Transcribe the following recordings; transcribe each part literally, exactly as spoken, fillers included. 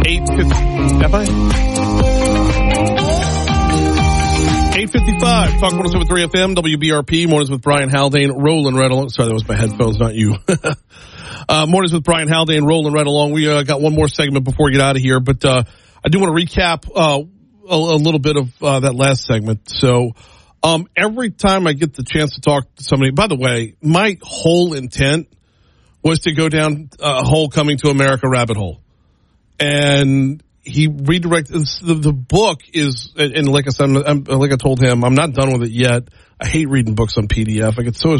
eight fifty. Am I? eight fifty-five. Talk one oh seven point three F M, W B R P. Mornings with Brian Haldane, rolling right along. Sorry, that was my headphones, not you. uh, mornings with Brian Haldane, rolling right along. We uh, got one more segment before we get out of here, but uh, I do want to recap uh, a, a little bit of uh, that last segment. So um, every time I get the chance to talk to somebody, by the way, my whole intent was to go down a whole Coming to America rabbit hole. And he redirected the, the book is, and like I said, I'm, like I told him, I'm not done with it yet. I hate reading books on P D F. I get so,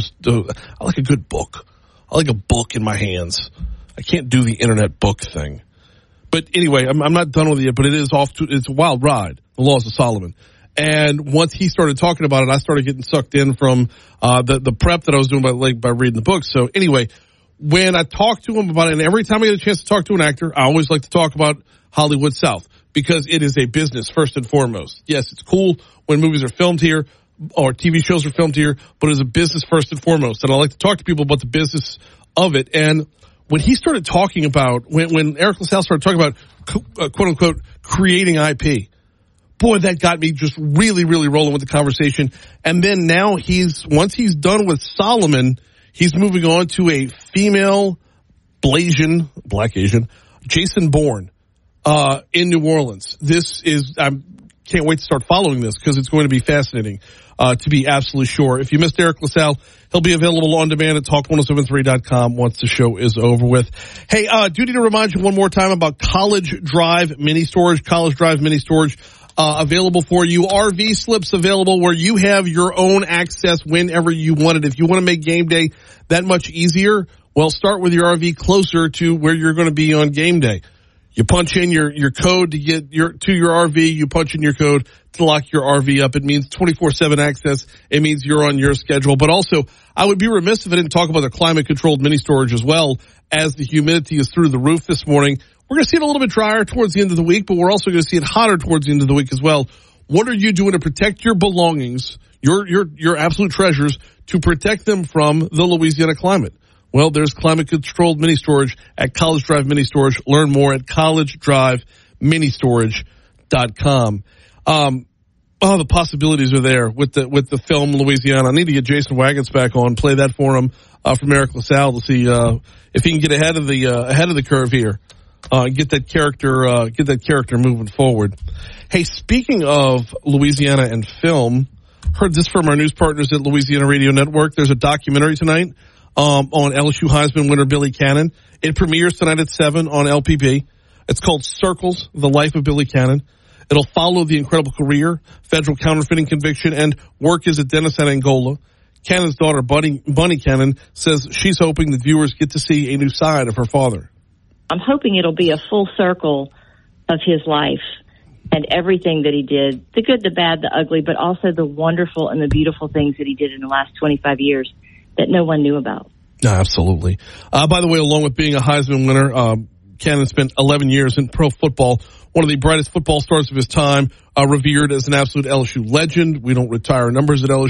I like a good book. I like a book in my hands. I can't do the internet book thing. But anyway, I'm, I'm not done with it yet, but it is off to, it's a wild ride, The Laws of Solomon. And once he started talking about it, I started getting sucked in from, uh, the, the prep that I was doing by, like, by reading the book. So anyway, when I talk to him about it, and every time I get a chance to talk to an actor, I always like to talk about Hollywood South because it is a business first and foremost. Yes, it's cool when movies are filmed here or T V shows are filmed here, but it's a business first and foremost. And I like to talk to people about the business of it. And when he started talking about, when, when Eric LaSalle started talking about, uh, quote unquote, creating I P, boy, that got me just really, really rolling with the conversation. And then now he's, once he's done with Solomon, he's moving on to a female Blasian, black Asian, Jason Bourne, uh, in New Orleans. This is, I can't wait to start following this because it's going to be fascinating, uh, to be absolutely sure. If you missed Eric LaSalle, he'll be available on demand at talk ten seventy-three dot com once the show is over with. Hey, uh, do need to remind you one more time about College Drive Mini Storage, College Drive Mini Storage. Uh, available for you. R V slips available where you have your own access whenever you want it. If you want to make game day that much easier, well, start with your R V closer to where you're going to be on game day. You punch in your, your code to get your, to your R V. You punch in your code to lock your R V up. It means twenty-four seven access. It means you're on your schedule. But also, I would be remiss if I didn't talk about the climate controlled mini storage as well, as the humidity is through the roof this morning. We're going to see it a little bit drier towards the end of the week, but we're also going to see it hotter towards the end of the week as well. What are you doing to protect your belongings, your your your absolute treasures, to protect them from the Louisiana climate? Well, there's climate-controlled mini storage at College Drive Mini Storage. Learn more at college drive mini storage dot com. Um, oh, the possibilities are there with the with the film Louisiana. I need to get Jason Wagons back on, play that for him uh, from Eric LaSalle to see uh, if he can get ahead of the uh, ahead of the curve here. Uh, get that character, uh, get that character moving forward. Hey, speaking of Louisiana and film, heard this from our news partners at Louisiana Radio Network. There's a documentary tonight, um, on L S U Heisman winner Billy Cannon. It premieres tonight at seven on L P B. It's called Circles, The Life of Billy Cannon. It'll follow the incredible career, federal counterfeiting conviction, and work as a dentist at Angola. Cannon's daughter, Bunny, Bunny Cannon, says she's hoping that viewers get to see a new side of her father. I'm hoping it'll be a full circle of his life and everything that he did, the good, the bad, the ugly, but also the wonderful and the beautiful things that he did in the last twenty-five years that no one knew about. No, absolutely. Uh, by the way, along with being a Heisman winner, um, Cannon spent eleven years in pro football, one of the brightest football stars of his time, uh, revered as an absolute L S U legend. We don't retire numbers at L S U.